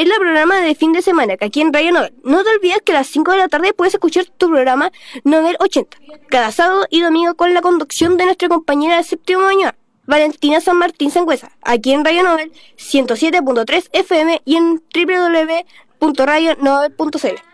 es la programa de fin de semana que aquí en Radio Nobel. No te olvides que a las 5 de la tarde puedes escuchar tu programa Nobel 80, cada sábado y domingo con la conducción de nuestra compañera de séptimo año, Valentina San Martín Sangüesa, aquí en Radio Nobel 107.3 FM y en www.radionobel.cl.